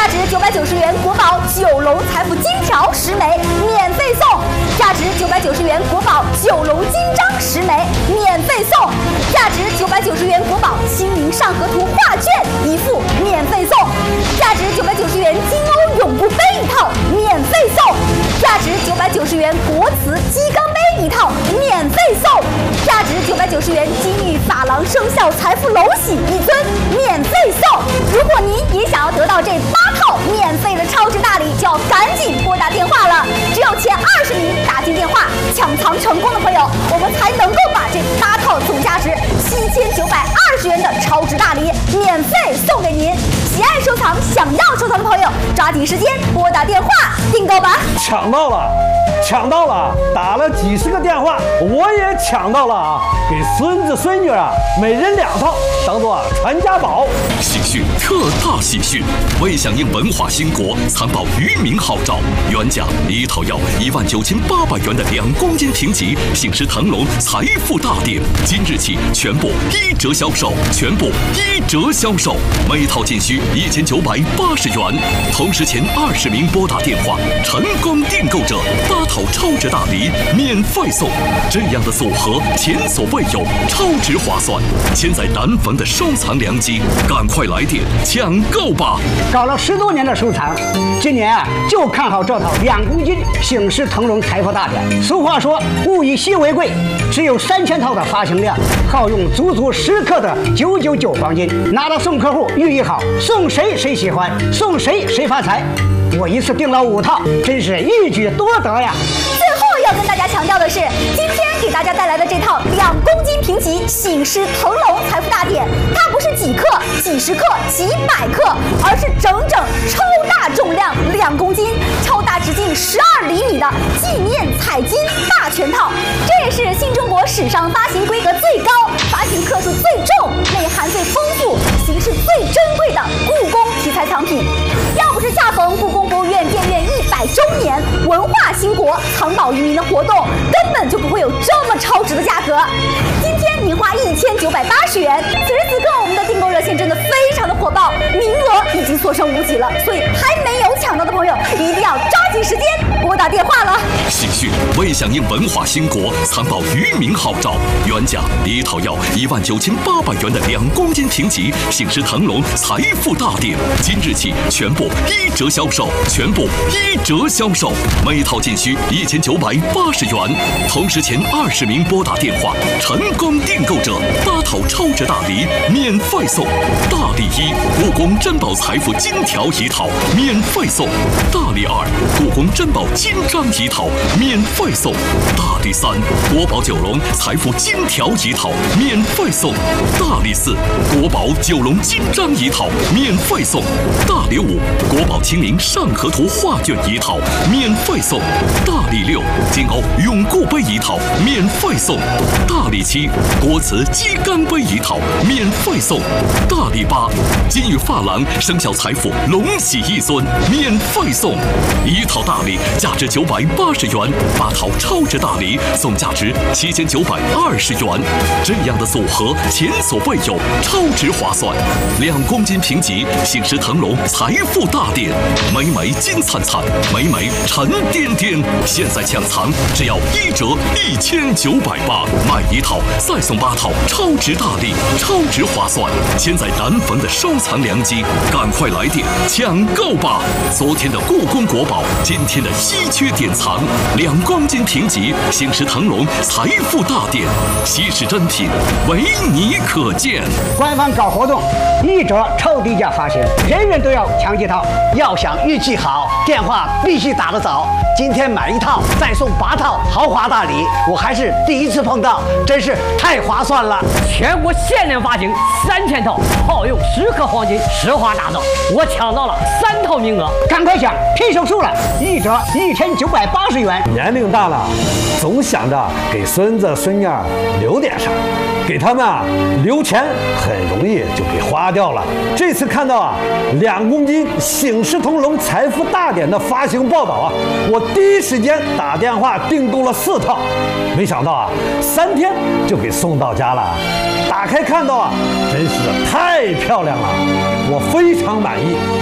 价值990元国宝九龙财富金条10枚免费送；价值990元国宝九龙金章10枚免费送；价值990元国宝清明上河图画卷1副免费送；价值990元金瓯永不杯1套免费送；价值990元国瓷鸡缸杯1套免费送；价值990元金玉珐琅生肖财富龙玺1尊免费送。如果您也想要得到这8套免费的超值大礼，就要赶紧拨打电话了。只有前20名打进电话抢藏成功的朋友，我们才能够把这8套总价值7920元的超值大礼免费送给您。喜爱收藏、想要收藏的朋友，抓紧时间拨打电话订购吧。 抢到了，抢到了！打了几十个电话，我也抢到了啊！给孙子孙女啊，每人2套，当做传家宝。 喜讯，特大喜讯！为响应文化兴国、藏宝于民号召，原价1套要19800元的2公斤评级醒狮腾龙财富大典，今日起全部1折销售，全部1折销售，每套仅需1980元。同时前20名拨打电话成功订购者8套超值大礼免费送，这样的组合前所未有，超值划算，现在难逢的收藏良机，赶快来电抢购吧！ 搞了10多年的收藏，今年就看好这套2公斤醒狮腾龙财富大典。俗话说，物以稀为贵，只有3000套的发行量，耗用足10克的999黄金，拿到送客户寓意好，送谁谁喜欢，送谁谁发财。我一次订了5套，真是一举多得呀！ 最后要跟大家强调的是，今天给大家带来的这套2公斤评级醒狮腾龙财富大典，它不是几克、几十克、几百克，而是整整超大重量2公斤、超大直径12厘米的纪念彩金大全套。这也是新中国史上发行规格最高、发行克数最重、内涵最丰富、形式最珍贵的故宫题材藏品。要不是恰逢故宫博物院建院100周年文化兴国、藏宝于民的活动，根本就不会有这么超值的价格。今天您花1980元，此时此刻我们的订购热线真的非常的火爆，名额已经所剩无几了，所以还没有抢到的朋友一定要抓紧时间拨打电话了。 喜讯，为响应文化兴国、藏宝于民号召，原价1套要19800元的2公斤评级醒狮腾龙财富大典，今日起全部1折销售，全部1折销售，每套仅需1980元。同时前20名拨打电话成功订购者8套超值大礼免费送。大礼1，故宫珍宝财富金条1套免费送；大礼2，故宫珍宝金章1套免费送；大礼3，国宝九龙财富金条1套免费送；大礼4，国宝九龙金章1套免费送；大礼5，国宝清明上河图画卷1套免费送；大礼6，金瓯永固杯1套免费送；大礼7，国瓷鸡缸杯1套免费送；大礼8，金玉珐琅生肖财富龙玺1尊免费送。1套大礼价值980元，8套超值大礼送价值7920元，这样的组合前所未有，超值划算。2公斤评级醒狮腾龙财富大典，每枚金灿灿，每枚沉甸甸，现在抢藏只要1折1980，买1套再送8套超值大礼，超值划算，现在难逢的收藏良机，赶快来电抢购吧！昨天的故宫国宝，今天的稀缺典藏，2公斤评级醒狮腾龙财富大典，稀世珍品，唯你可见。 官方搞活动，1折超低价发行，人人都要抢几套。要想运气好，电话必须打得早。今天买1套再送8套豪华大礼，我还是第一次碰到，真是太划算了。 全国限量发行3000套，耗用10克黄金石化打造，我抢到了3套名额， 赶快抢，拼手速了！1折1980元。 年龄大了，总想着给孙子孙女留点啥，给他们留钱很容易就给花掉了。这次看到2公斤醒狮腾龙财富大典的发行报道我第一时间打电话订购了4套，没想到3天就给送到家了。打开看到真是太漂亮了，我非常满意。